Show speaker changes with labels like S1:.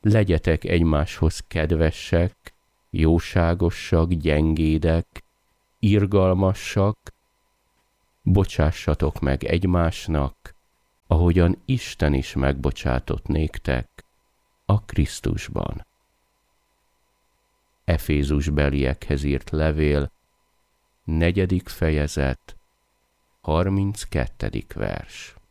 S1: Legyetek egymáshoz kedvesek, jóságosak, gyengédek, irgalmasak, bocsássatok meg egymásnak, ahogyan Isten is megbocsátott néktek a Krisztusban. Efézusbeliekhez írt levél, 4. fejezet, 32. vers.